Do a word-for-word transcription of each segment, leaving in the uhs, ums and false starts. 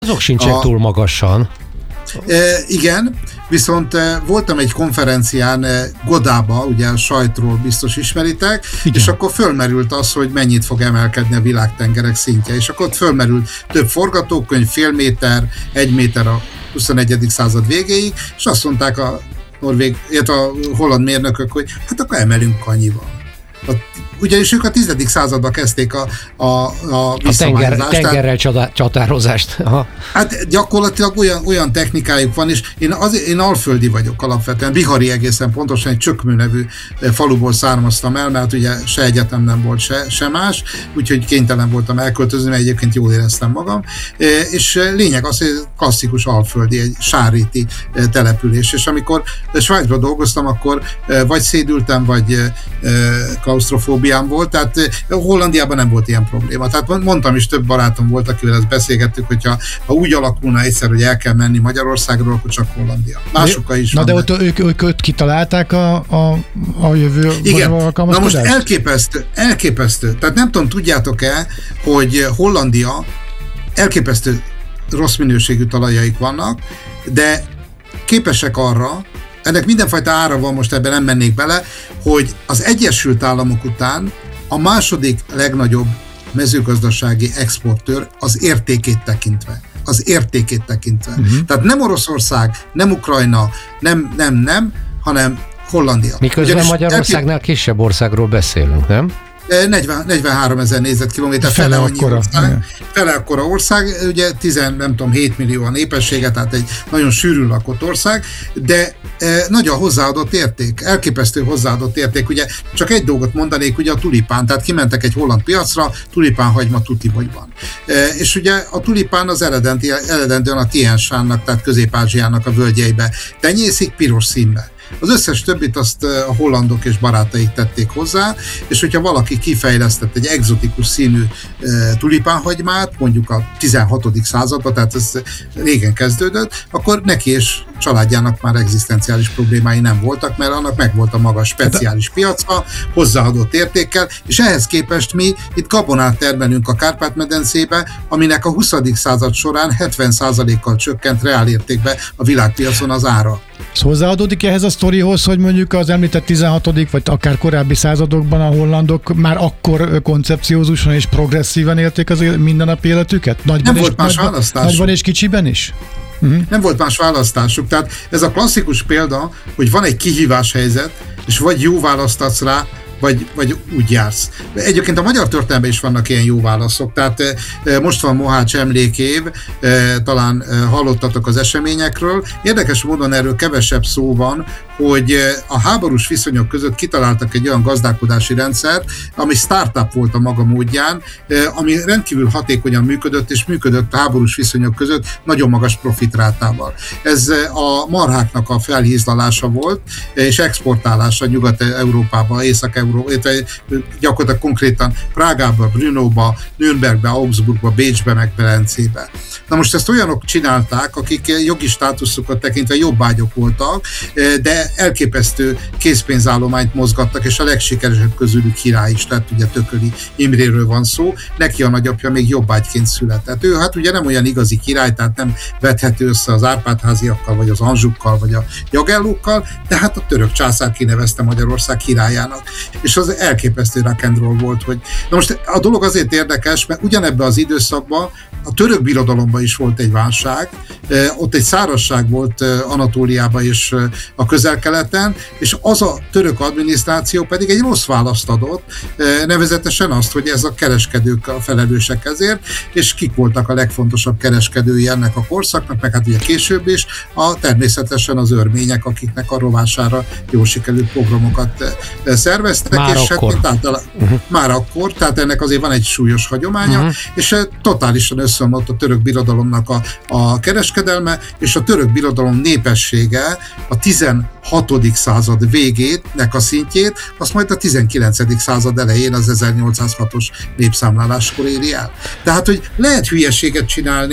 Azok sincsenek a... túl magasan. E, igen, viszont e, voltam egy konferencián e, Godába, ugye a sajtról biztos ismeritek, igen. És akkor fölmerült az, hogy mennyit fog emelkedni a világtengerek szintje, és akkor ott fölmerült több forgatókönyv, fél méter, egy méter a huszonegyedik század végéig, és azt mondták a norvég, illetve a holland mérnökök, hogy hát akkor emelünk annyival. A, ugyanis ők a tizedik században kezdték a, a, a visszamályozást. A tenger, tengerrel tehát, csatározást. Aha. Hát gyakorlatilag olyan, olyan technikájuk van, és én, az, én alföldi vagyok alapvetően, Bihari egészen pontosan, egy Csökmű nevű faluból származtam el, mert ugye se egyetem nem volt, se, se más, úgyhogy kénytelen voltam elköltözni, mert egyébként jól éreztem magam, és lényeg az, hogy klasszikus alföldi, egy sáríti település, és amikor Svájcban dolgoztam, akkor vagy szédültem, vagy klausztrofóbiám volt, tehát Hollandiában nem volt ilyen probléma. Tehát mondtam is, több barátom volt, akivel ezt beszélgettük, hogyha ha úgy alakulna egyszer, hogy el kell menni Magyarországról, akkor csak Hollandia. Másokkal is. Na de ott ők, ők, ők kitalálták a, a, a jövő igen. Na most elképesztő, elképesztő. Tehát nem tudom, tudjátok-e, hogy Hollandia elképesztő rossz minőségű talajaik vannak, de képesek arra, ennek mindenfajta ára van, most ebben nem mennék bele, hogy az Egyesült Államok után a második legnagyobb mezőgazdasági exportőr az értékét tekintve. Az értékét tekintve. Uh-huh. Tehát nem Oroszország, nem Ukrajna, nem, nem, nem, hanem Hollandia. Miközben ugyanis Magyarországnál elkép... kisebb országról beszélünk, nem? negyven, negyvenhárom ezer négyzetkilométer, fele, fele annyi ország, fele akkora ország, ugye tíz, nem tudom, hét millió a népessége, tehát egy nagyon sűrűn lakott ország, de e, nagy a hozzáadott érték, elképesztő hozzáadott érték, ugye csak egy dolgot mondanék, ugye a tulipán, tehát kimentek egy holland piacra, tulipánhagyma tuti hogy van. E, és ugye a tulipán az eredeti, eredendően a Tiensánnak, tehát Közép-Ázsiának a völgyeibe tenyészik piros színbe. Az összes többit azt a hollandok és barátaik tették hozzá, és hogyha valaki kifejlesztett egy egzotikus színű e, tulipánhagymát, mondjuk a tizenhatodik században, tehát ez régen kezdődött, akkor neki és családjának már egzisztenciális problémái nem voltak, mert annak megvolt a maga speciális piaca, hozzáadott értékkel, és ehhez képest mi itt gabonát termelünk a Kárpát-medencébe, aminek a huszadik század során hetven százalékkal csökkent reálértékbe a világpiacon az ára. Hozzáadódik ehhez a sztorihoz, hogy mondjuk az említett tizenhatodik vagy akár korábbi századokban a hollandok már akkor koncepciózusan és progresszíven élték az mindennapi életüket? Nagyban nem volt más nagyban, választásuk. Nagyban és kicsiben is? Uh-huh. Nem volt más választásuk. Tehát ez a klasszikus példa, hogy van egy kihíváshelyzet, és vagy jó választatsz rá, Vagy, vagy úgy jársz. Egyébként a magyar történelemben is vannak ilyen jó válaszok, tehát most van Mohács emlékév, talán hallottatok az eseményekről. Érdekes módon erről kevesebb szó van, hogy a háborús viszonyok között kitaláltak egy olyan gazdálkodási rendszert, ami startup volt a maga módján, ami rendkívül hatékonyan működött, és működött a háborús viszonyok között nagyon magas profitrátával. Ez a marháknak a felhízlalása volt, és exportálása Nyugat-Európába, Észak-Európába, gyakorlatilag konkrétan Prágába, Brnóba, Nürnbergbe, Augsburgba, Bécsbe, meg Velencébe. Na most ezt olyanok csinálták, akik jogi státuszukat tekintve jobbágyok voltak, de elképesztő készpénzállományt mozgattak, és a legsikeresebb közülük király is lett, ugye Tököli Imréről van szó, neki a nagyapja még jobbágyként született. Ő hát ugye nem olyan igazi király, tehát nem vethető össze az Árpád-háziakkal, vagy az Anzsukkal, vagy a Jagellókkal, de hát a török császár kinevezte Magyarország királyának. És az elképesztő rock and roll volt, hogy... Na most a dolog azért érdekes, mert ugyanebben az időszakban a török birodalomban is volt egy válság, ott egy szárazság volt Anatóliában és a Közel-Keleten, és az a török adminisztráció pedig egy rossz választ adott, nevezetesen azt, hogy ez a kereskedők a felelősek ezért, és kik voltak a legfontosabb kereskedői ennek a korszaknak, meg hát ugye később is, a természetesen az örmények, akiknek a rovására jól sikerült pogromokat szerveztek, már és akkor. Hát, általán, uh-huh. már akkor, tehát ennek azért van egy súlyos hagyománya, uh-huh. és totálisan összeomlott a török birodalomnak a, a kereskedelme, és a török birodalom népessége a tizenhatodik század végének a szintjét, azt majd a tizenkilencedik század elején az ezernyolcszázhatos népszámláláskor éri el. Tehát, hogy lehet hülyeséget csinálni,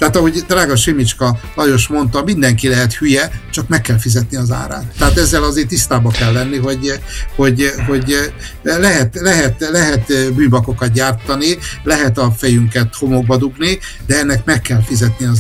Tehát ahogy drága Simicska Lajos mondta, mindenki lehet hülye, csak meg kell fizetni az árát. Tehát ezzel azért tisztába kell lenni, hogy, hogy, hogy lehet, lehet, lehet bűnbakokat gyártani, lehet a fejünket homokba dugni, de ennek meg kell fizetni az